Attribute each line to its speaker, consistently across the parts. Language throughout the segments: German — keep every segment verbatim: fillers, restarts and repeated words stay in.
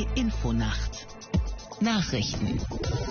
Speaker 1: Infonacht Nachrichten.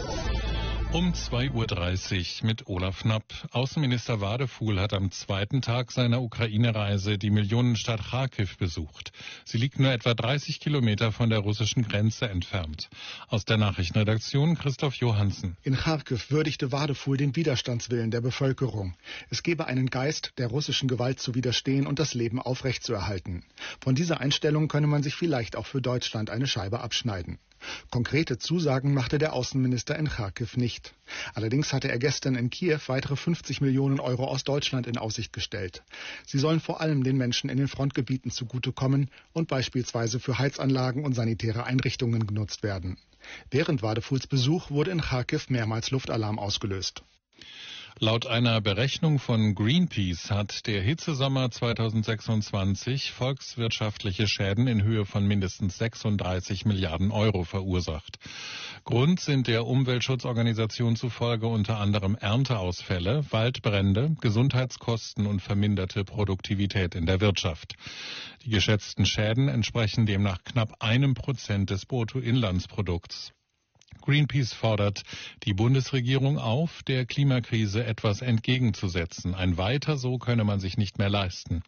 Speaker 2: Um zwei Uhr dreißig mit Olaf Knapp. Außenminister Wadefuhl hat am zweiten Tag seiner Ukraine-Reise die Millionenstadt Charkiw besucht. Sie liegt nur etwa dreißig Kilometer von der russischen Grenze entfernt. Aus der Nachrichtenredaktion Christoph Johansen.
Speaker 3: In Charkiw würdigte Wadefuhl den Widerstandswillen der Bevölkerung. Es gebe einen Geist, der russischen Gewalt zu widerstehen und das Leben aufrechtzuerhalten. Von dieser Einstellung könne man sich vielleicht auch für Deutschland eine Scheibe abschneiden. Konkrete Zusagen machte der Außenminister in Charkiw nicht. Allerdings hatte er gestern in Kiew weitere fünfzig Millionen Euro aus Deutschland in Aussicht gestellt. Sie sollen vor allem den Menschen in den Frontgebieten zugutekommen und beispielsweise für Heizanlagen und sanitäre Einrichtungen genutzt werden. Während Wadefuhls Besuch wurde in Charkiw mehrmals Luftalarm ausgelöst.
Speaker 2: Laut einer Berechnung von Greenpeace hat der Hitzesommer zweitausendsechsundzwanzig volkswirtschaftliche Schäden in Höhe von mindestens sechsunddreißig Milliarden Euro verursacht. Grund sind der Umweltschutzorganisation zufolge unter anderem Ernteausfälle, Waldbrände, Gesundheitskosten und verminderte Produktivität in der Wirtschaft. Die geschätzten Schäden entsprechen demnach knapp einem Prozent des Bruttoinlandsprodukts. Greenpeace fordert die Bundesregierung auf, der Klimakrise etwas entgegenzusetzen. Ein Weiter so könne man sich nicht mehr leisten.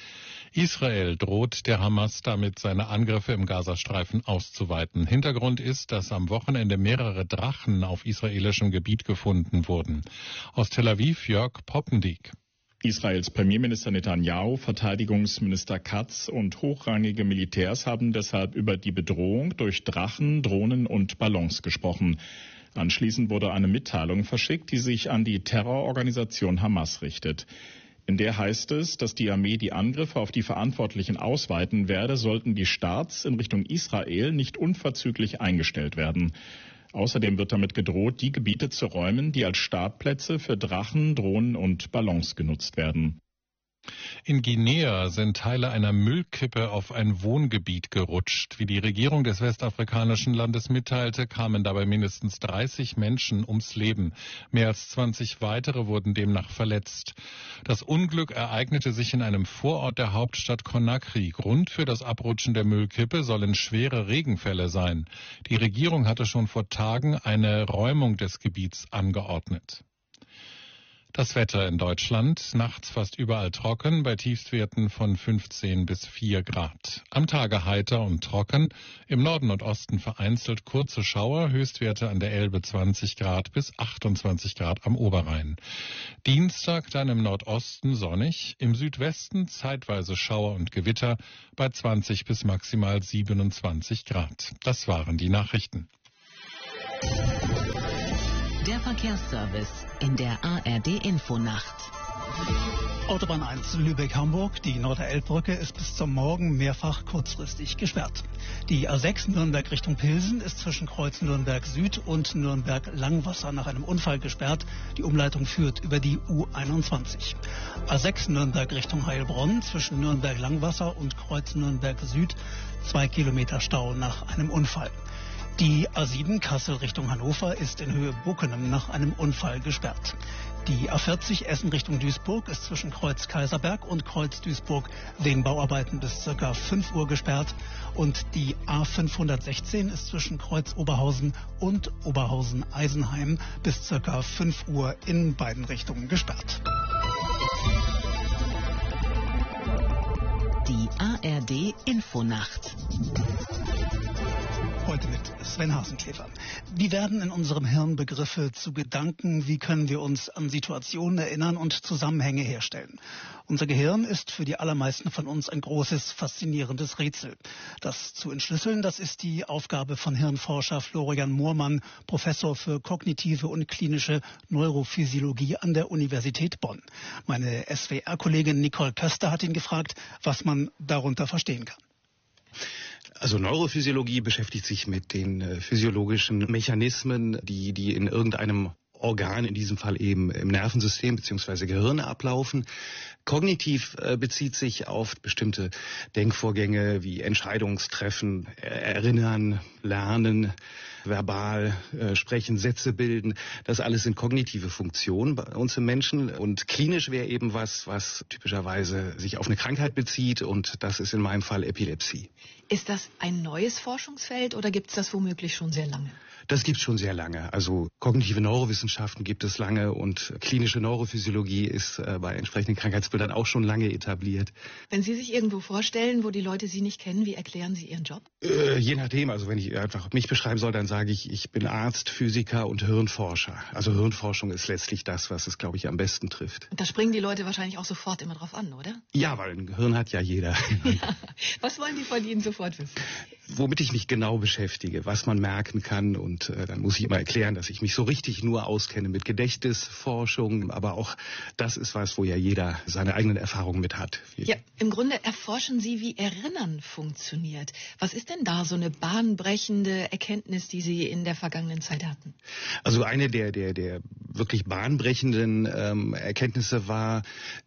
Speaker 2: Israel droht der Hamas damit, seine Angriffe im Gazastreifen auszuweiten. Hintergrund ist, dass am Wochenende mehrere Drachen auf israelischem Gebiet gefunden wurden. Aus Tel Aviv Jörg Poppendiek.
Speaker 4: Israels Premierminister Netanyahu, Verteidigungsminister Katz und hochrangige Militärs haben deshalb über die Bedrohung durch Drachen, Drohnen und Ballons gesprochen. Anschließend wurde eine Mitteilung verschickt, die sich an die Terrororganisation Hamas richtet. In der heißt es, dass die Armee die Angriffe auf die Verantwortlichen ausweiten werde, sollten die Starts in Richtung Israel nicht unverzüglich eingestellt werden. Außerdem wird damit gedroht, die Gebiete zu räumen, die als Startplätze für Drachen, Drohnen und Ballons genutzt werden.
Speaker 2: In Guinea sind Teile einer Müllkippe auf ein Wohngebiet gerutscht. Wie die Regierung des westafrikanischen Landes mitteilte, kamen dabei mindestens dreißig Menschen ums Leben. Mehr als zwanzig weitere wurden demnach verletzt. Das Unglück ereignete sich in einem Vorort der Hauptstadt Conakry. Grund für das Abrutschen der Müllkippe sollen schwere Regenfälle sein. Die Regierung hatte schon vor Tagen eine Räumung des Gebiets angeordnet. Das Wetter in Deutschland, nachts fast überall trocken, bei Tiefstwerten von fünfzehn bis vier Grad. Am Tage heiter und trocken, im Norden und Osten vereinzelt kurze Schauer, Höchstwerte an der Elbe zwanzig Grad bis achtundzwanzig Grad am Oberrhein. Dienstag dann im Nordosten sonnig, im Südwesten zeitweise Schauer und Gewitter bei zwanzig bis maximal siebenundzwanzig Grad. Das waren die Nachrichten.
Speaker 1: Der Verkehrsservice in der A R D-Infonacht.
Speaker 5: Autobahn eins Lübeck-Hamburg, die Norderelbbrücke ist bis zum Morgen mehrfach kurzfristig gesperrt. Die A sechs Nürnberg Richtung Pilsen ist zwischen Kreuz Nürnberg Süd und Nürnberg Langwasser nach einem Unfall gesperrt. Die Umleitung führt über die U einundzwanzig. A sechs Nürnberg Richtung Heilbronn zwischen Nürnberg Langwasser und Kreuz Nürnberg Süd zwei Kilometer Stau nach einem Unfall. Die A sieben Kassel Richtung Hannover ist in Höhe Buckenem nach einem Unfall gesperrt. Die A vierzig Essen Richtung Duisburg ist zwischen Kreuz Kaiserberg und Kreuz Duisburg wegen Bauarbeiten bis ca. fünf Uhr gesperrt. Und die A fünfhundertsechzehn ist zwischen Kreuz Oberhausen und Oberhausen Eisenheim bis ca. fünf Uhr in beiden Richtungen gesperrt.
Speaker 1: Die A R D-Infonacht.
Speaker 5: Heute mit Sven Hasenkäfer. Wie werden in unserem Hirn Begriffe zu Gedanken? Wie können wir uns an Situationen erinnern und Zusammenhänge herstellen? Unser Gehirn ist für die allermeisten von uns ein großes, faszinierendes Rätsel. Das zu entschlüsseln, das ist die Aufgabe von Hirnforscher Florian Moormann, Professor für kognitive und klinische Neurophysiologie an der Universität Bonn. Meine S W R-Kollegin Nicole Köster hat ihn gefragt, was man darunter verstehen kann.
Speaker 6: Also Neurophysiologie beschäftigt sich mit den äh, physiologischen Mechanismen, die, die in irgendeinem Organ, in diesem Fall eben im Nervensystem bzw. Gehirn ablaufen. Kognitiv äh, bezieht sich auf bestimmte Denkvorgänge wie Entscheidungstreffen, Erinnern, Lernen, verbal äh, sprechen, Sätze bilden. Das alles sind kognitive Funktionen bei uns im Menschen. Und klinisch wäre eben was, was typischerweise sich auf eine Krankheit bezieht. Und das ist in meinem Fall Epilepsie.
Speaker 7: Ist das ein neues Forschungsfeld oder gibt es das womöglich schon sehr lange?
Speaker 6: Das gibt es schon sehr lange. Also kognitive Neurowissenschaften gibt es lange und klinische Neurophysiologie ist äh, bei entsprechenden Krankheitsbildern auch schon lange etabliert.
Speaker 7: Wenn Sie sich irgendwo vorstellen, wo die Leute Sie nicht kennen, wie erklären Sie Ihren Job?
Speaker 6: Äh, je nachdem. Also wenn ich einfach mich beschreiben soll, dann sage ich, ich bin Arzt, Physiker und Hirnforscher. Also Hirnforschung ist letztlich das, was es, glaube ich, am besten trifft.
Speaker 7: Und da springen die Leute wahrscheinlich auch sofort immer drauf an, oder?
Speaker 6: Ja, weil ein Gehirn hat ja jeder.
Speaker 7: Ja. Was wollen die von Ihnen sofort wissen?
Speaker 6: Womit ich mich genau beschäftige, was man merken kann. Und äh, dann muss ich immer erklären, dass ich mich so richtig nur auskenne mit Gedächtnisforschung. Aber auch das ist was, wo ja jeder seine eigenen Erfahrungen mit hat.
Speaker 7: Ja, im Grunde erforschen Sie, wie Erinnern funktioniert. Was ist denn da so eine bahnbrechende Erkenntnis, die Sie in der vergangenen Zeit hatten?
Speaker 6: Also eine der, der, der wirklich bahnbrechenden ähm, Erkenntnisse war,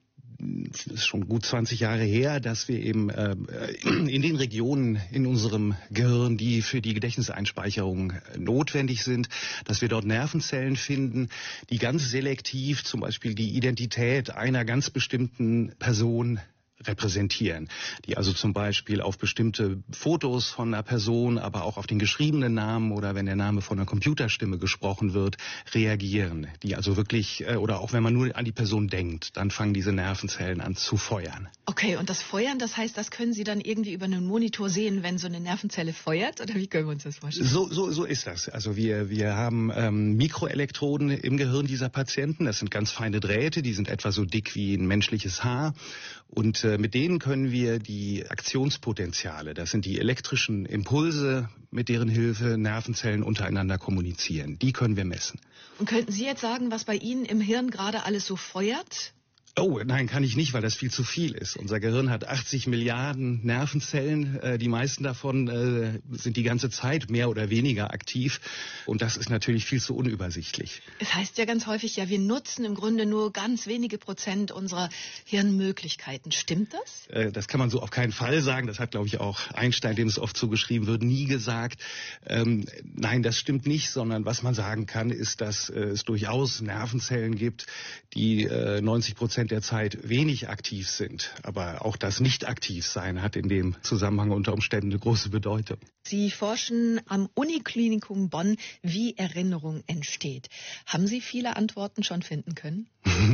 Speaker 6: es ist schon gut zwanzig Jahre her, dass wir eben äh, in den Regionen in unserem Gehirn, die für die Gedächtniseinspeicherung notwendig sind, dass wir dort Nervenzellen finden, die ganz selektiv zum Beispiel die Identität einer ganz bestimmten Person repräsentieren, die also zum Beispiel auf bestimmte Fotos von einer Person, aber auch auf den geschriebenen Namen oder wenn der Name von einer Computerstimme gesprochen wird, reagieren. Die also wirklich, oder auch wenn man nur an die Person denkt, dann fangen diese Nervenzellen an zu feuern.
Speaker 7: Okay, und das Feuern, das heißt, das können Sie dann irgendwie über einen Monitor sehen, wenn so eine Nervenzelle feuert? Oder wie können wir uns das vorstellen?
Speaker 6: So, so, so ist das. Also wir, wir haben ähm, Mikroelektroden im Gehirn dieser Patienten. Das sind ganz feine Drähte, die sind etwa so dick wie ein menschliches Haar. Und äh, mit denen können wir die Aktionspotenziale, das sind die elektrischen Impulse, mit deren Hilfe Nervenzellen untereinander kommunizieren. Die können wir messen.
Speaker 7: Und könnten Sie jetzt sagen, was bei Ihnen im Hirn gerade alles so feuert?
Speaker 6: Oh, nein, kann ich nicht, weil das viel zu viel ist. Unser Gehirn hat achtzig Milliarden Nervenzellen. Äh, die meisten davon äh, sind die ganze Zeit mehr oder weniger aktiv. Und das ist natürlich viel zu unübersichtlich.
Speaker 7: Es heißt ja ganz häufig, ja, wir nutzen im Grunde nur ganz wenige Prozent unserer Hirnmöglichkeiten. Stimmt das?
Speaker 6: Äh, das kann man so auf keinen Fall sagen. Das hat, glaube ich, auch Einstein, dem es oft zugeschrieben wird, nie gesagt. Ähm, nein, das stimmt nicht, sondern was man sagen kann, ist, dass äh, es durchaus Nervenzellen gibt, die äh, neunzig Prozent der Zeit wenig aktiv sind. Aber auch das Nicht-Aktiv-Sein hat in dem Zusammenhang unter Umständen eine große Bedeutung.
Speaker 7: Sie forschen am Uniklinikum Bonn, wie Erinnerung entsteht. Haben Sie viele Antworten schon finden können?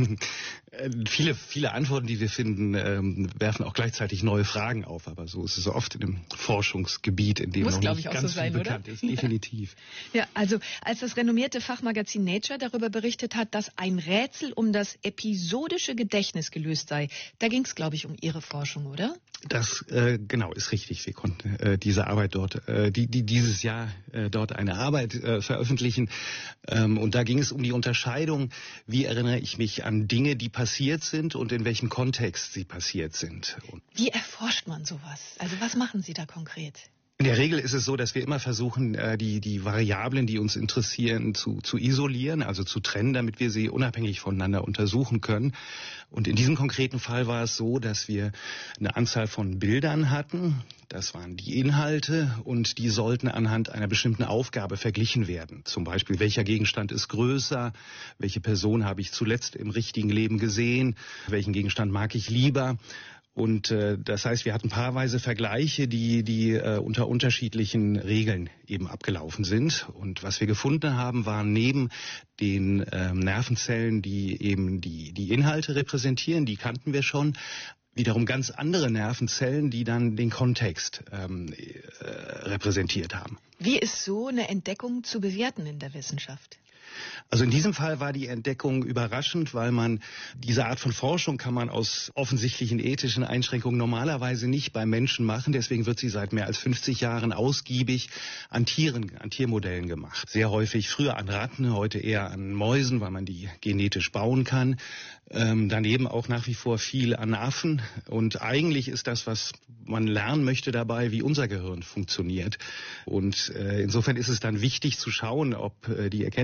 Speaker 6: viele, viele Antworten, die wir finden, ähm, werfen auch gleichzeitig neue Fragen auf. Aber so ist es oft in einem Forschungsgebiet, in dem
Speaker 7: Muss,
Speaker 6: noch nicht
Speaker 7: ich, auch
Speaker 6: ganz
Speaker 7: so sein,
Speaker 6: viel bekannt
Speaker 7: oder?
Speaker 6: ist. Definitiv.
Speaker 7: Ja, also als das renommierte Fachmagazin Nature darüber berichtet hat, dass ein Rätsel um das episodische Gedächtnis gelöst sei, da ging es, glaube ich, um Ihre Forschung, oder?
Speaker 6: Das äh, genau ist richtig. Wir konnten äh, diese Arbeit dort, äh, die, die dieses Jahr äh, dort eine Arbeit äh, veröffentlichen. Ähm, und da ging es um die Unterscheidung, wie erinnere ich mich an Dinge, die passiert sind und in welchem Kontext sie passiert sind. Und
Speaker 7: wie erforscht man sowas? Also was machen Sie da konkret?
Speaker 6: In der Regel ist es so, dass wir immer versuchen, die, die Variablen, die uns interessieren, zu, zu isolieren, also zu trennen, damit wir sie unabhängig voneinander untersuchen können. Und in diesem konkreten Fall war es so, dass wir eine Anzahl von Bildern hatten. Das waren die Inhalte und die sollten anhand einer bestimmten Aufgabe verglichen werden. Zum Beispiel, welcher Gegenstand ist größer, welche Person habe ich zuletzt im richtigen Leben gesehen, welchen Gegenstand mag ich lieber. Und äh, das heißt, wir hatten paarweise Vergleiche, die, die äh, unter unterschiedlichen Regeln eben abgelaufen sind. Und was wir gefunden haben, waren neben den ähm, Nervenzellen, die eben die, die Inhalte repräsentieren, die kannten wir schon, wiederum ganz andere Nervenzellen, die dann den Kontext ähm, äh, repräsentiert haben.
Speaker 7: Wie ist so eine Entdeckung zu bewerten in der Wissenschaft?
Speaker 6: Also in diesem Fall war die Entdeckung überraschend, weil man diese Art von Forschung kann man aus offensichtlichen ethischen Einschränkungen normalerweise nicht bei Menschen machen. Deswegen wird sie seit mehr als fünfzig Jahren ausgiebig an Tieren, an Tiermodellen gemacht. Sehr häufig früher an Ratten, heute eher an Mäusen, weil man die genetisch bauen kann. Ähm, daneben auch nach wie vor viel an Affen. Und eigentlich ist das, was man lernen möchte dabei, wie unser Gehirn funktioniert. Und äh, insofern ist es dann wichtig zu schauen, ob äh, die Erkenntnisse, die man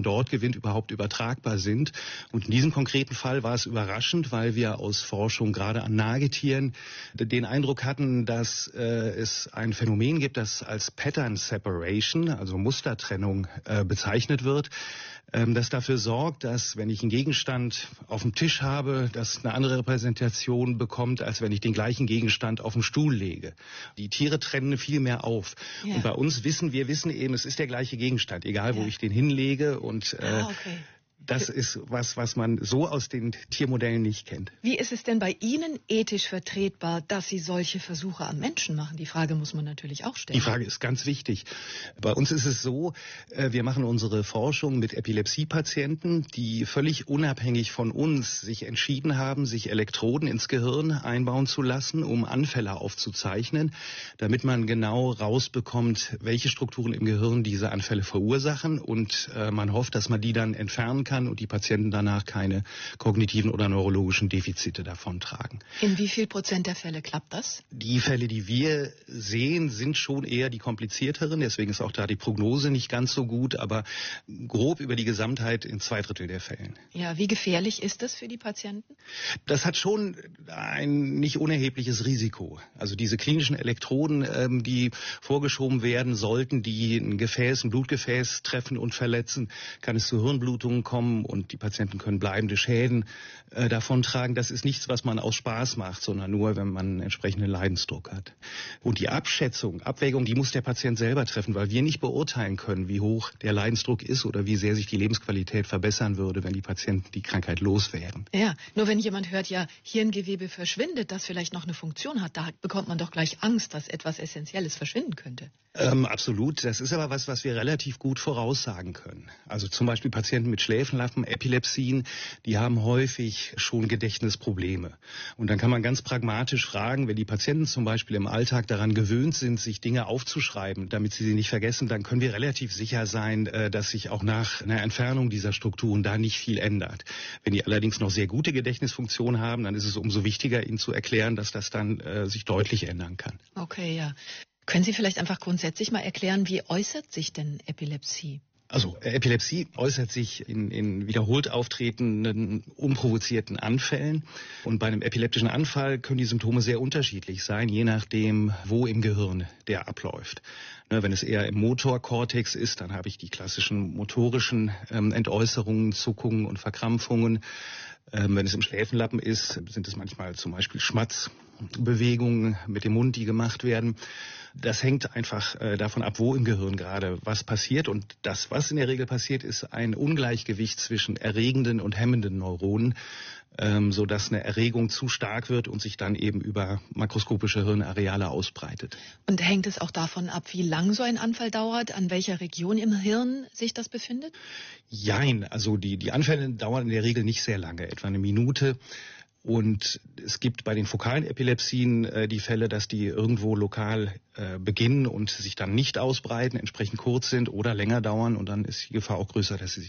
Speaker 6: dort gewinnt, überhaupt übertragbar sind. Und in diesem konkreten Fall war es überraschend, weil wir aus Forschung gerade an Nagetieren den Eindruck hatten, dass äh, es ein Phänomen gibt, das als Pattern Separation, also Mustertrennung, äh, bezeichnet wird, ähm, das dafür sorgt, dass wenn ich einen Gegenstand auf dem Tisch habe, das eine andere Repräsentation bekommt, als wenn ich den gleichen Gegenstand auf den Stuhl lege. Die Tiere trennen viel mehr auf. Ja. Und bei uns wissen wir wissen eben, es ist der gleiche Gegenstand, egal wo ja. ich den hinlege. Und äh, ah, okay. Das ist was, was man so aus den Tiermodellen nicht kennt.
Speaker 7: Wie ist es denn bei Ihnen ethisch vertretbar, dass Sie solche Versuche am Menschen machen? Die Frage muss man natürlich auch stellen.
Speaker 6: Die Frage ist ganz wichtig. Bei uns ist es so, wir machen unsere Forschung mit Epilepsiepatienten, die völlig unabhängig von uns sich entschieden haben, sich Elektroden ins Gehirn einbauen zu lassen, um Anfälle aufzuzeichnen, damit man genau rausbekommt, welche Strukturen im Gehirn diese Anfälle verursachen. Und man hofft, dass man die dann entfernen kann und die Patienten danach keine kognitiven oder neurologischen Defizite davontragen.
Speaker 7: In wie viel Prozent der Fälle klappt das?
Speaker 6: Die Fälle, die wir sehen, sind schon eher die komplizierteren. Deswegen ist auch da die Prognose nicht ganz so gut, aber grob über die Gesamtheit in zwei Drittel der Fällen.
Speaker 7: Ja, wie gefährlich ist das für die Patienten?
Speaker 6: Das hat schon ein nicht unerhebliches Risiko. Also diese klinischen Elektroden, ähm, die vorgeschoben werden sollten, die ein Gefäß, ein Blutgefäß treffen und verletzen, kann es zu Hirnblutungen kommen und die Patienten können bleibende Schäden äh, davontragen. Das ist nichts, was man aus Spaß macht, sondern nur, wenn man einen entsprechenden Leidensdruck hat. Und die Abschätzung, Abwägung, die muss der Patient selber treffen, weil wir nicht beurteilen können, wie hoch der Leidensdruck ist oder wie sehr sich die Lebensqualität verbessern würde, wenn die Patienten die Krankheit los wären.
Speaker 7: Ja, nur wenn jemand hört, ja, Hirngewebe verschwindet, das vielleicht noch eine Funktion hat, da bekommt man doch gleich Angst, dass etwas Essentielles verschwinden könnte.
Speaker 6: Ähm, absolut. Das ist aber was, was wir relativ gut voraussagen können. Also zum Beispiel Patienten mit Schläfenlappen, Epilepsien, die haben häufig schon Gedächtnisprobleme. Und dann kann man ganz pragmatisch fragen, wenn die Patienten zum Beispiel im Alltag daran gewöhnt sind, sich Dinge aufzuschreiben, damit sie sie nicht vergessen, dann können wir relativ sicher sein, dass sich auch nach einer Entfernung dieser Strukturen da nicht viel ändert. Wenn die allerdings noch sehr gute Gedächtnisfunktion haben, dann ist es umso wichtiger, ihnen zu erklären, dass das dann äh, sich deutlich ändern kann.
Speaker 7: Okay, ja. Können Sie vielleicht einfach grundsätzlich mal erklären, wie äußert sich denn Epilepsie?
Speaker 6: Also Epilepsie äußert sich in, in wiederholt auftretenden, unprovozierten Anfällen. Und bei einem epileptischen Anfall können die Symptome sehr unterschiedlich sein, je nachdem, wo im Gehirn der abläuft. Ne, wenn es eher im Motorkortex ist, dann habe ich die klassischen motorischen ähm, Entäußerungen, Zuckungen und Verkrampfungen. Ähm, wenn es im Schläfenlappen ist, sind es manchmal zum Beispiel Schmatzbewegungen mit dem Mund, die gemacht werden. Das hängt einfach äh, davon ab, wo im Gehirn gerade was passiert. Und das, was in der Regel passiert, ist ein Ungleichgewicht zwischen erregenden und hemmenden Neuronen, ähm, sodass eine Erregung zu stark wird und sich dann eben über makroskopische Hirnareale ausbreitet.
Speaker 7: Und hängt es auch davon ab, wie lang so ein Anfall dauert, an welcher Region im Hirn sich das befindet?
Speaker 6: Jein, also die, die Anfälle dauern in der Regel nicht sehr lange, etwa eine Minute. Und es gibt bei den fokalen Epilepsien äh, die Fälle, dass die irgendwo lokal äh, beginnen und sich dann nicht ausbreiten, entsprechend kurz sind oder länger dauern. Und dann ist die Gefahr auch größer, dass sie sich